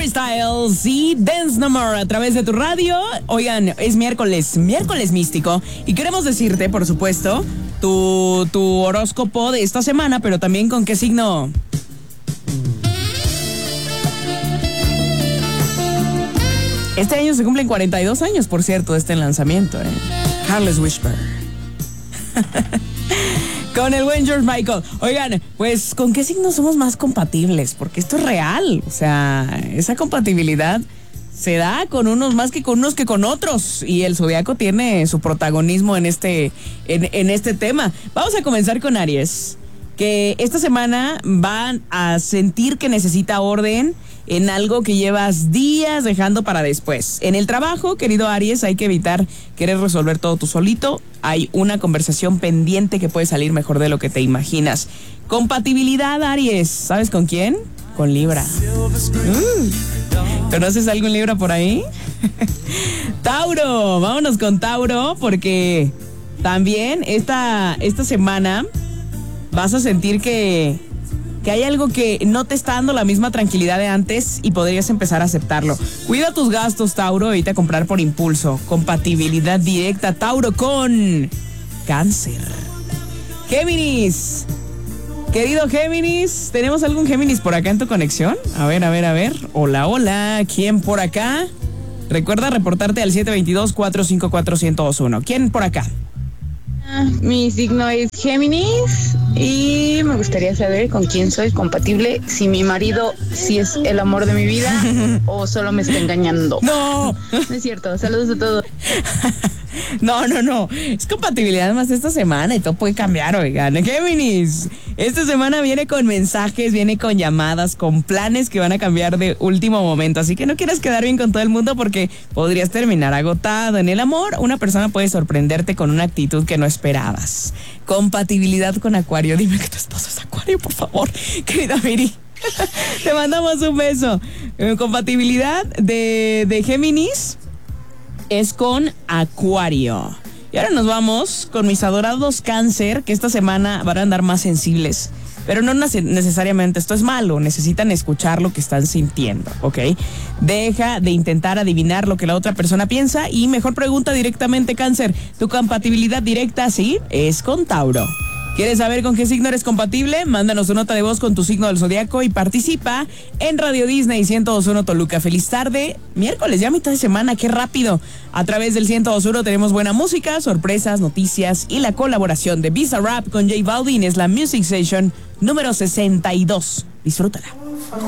Styles y Dance No More a través de tu radio. Oigan, es miércoles místico y queremos decirte, por supuesto, tu horóscopo de esta semana, pero también con qué signo. Este año se cumplen 42 años, por cierto, de este lanzamiento, Careless Whisper. Con el buen George Michael. Oigan, pues, ¿con qué signos somos más compatibles? Porque esto es real. O sea, esa compatibilidad se da con unos más que con unos que con otros. Y el zodiaco tiene su protagonismo en este tema. Vamos a comenzar con Aries, que esta semana van a sentir que necesita orden en algo que llevas días dejando para después. En el trabajo, querido Aries, hay que evitar querer resolver todo tú solito. Hay una conversación pendiente que puede salir mejor de lo que te imaginas. Compatibilidad, Aries. ¿Sabes con quién? Con Libra. ¿Conoces algún Libra por ahí? Tauro, vámonos con Tauro, porque también esta semana vas a sentir que hay algo que no te está dando la misma tranquilidad de antes y podrías empezar a aceptarlo. Cuida tus gastos, Tauro, evita comprar por impulso. Compatibilidad directa, Tauro, con Cáncer. Géminis. Querido Géminis, ¿tenemos algún Géminis por acá en tu conexión? A ver. Hola. ¿Quién por acá? Recuerda reportarte al 722-454-1021. ¿Quién por acá? Mi signo es Géminis y me gustaría saber con quién soy compatible, si mi marido sí es el amor de mi vida o solo me está engañando. No es cierto, saludos a todos. No, es compatibilidad más esta semana y todo puede cambiar, oigan. Géminis, esta semana viene con mensajes, viene con llamadas, con planes que van a cambiar de último momento, así que no quieras quedar bien con todo el mundo porque podrías terminar agotado. En el amor, una persona puede sorprenderte con una actitud que no esperabas. Compatibilidad con Acuario, dime que tu esposo es Acuario, por favor, querida Miri. Te mandamos un beso. Compatibilidad de Géminis es con Acuario. Y ahora nos vamos con mis adorados Cáncer, que esta semana van a andar más sensibles. Pero no necesariamente esto es malo, necesitan escuchar lo que están sintiendo, ¿ok? Deja de intentar adivinar lo que la otra persona piensa y mejor pregunta directamente, Cáncer. Tu compatibilidad directa, sí, es con Tauro. ¿Quieres saber con qué signo eres compatible? Mándanos una nota de voz con tu signo del zodiaco y participa en Radio Disney 102.1 Toluca. Feliz tarde, miércoles, ya mitad de semana, qué rápido. A través del 102.1 tenemos buena música, sorpresas, noticias y la colaboración de Bizarrap con J Balvin. Es la Music Session número 62. Disfrútala.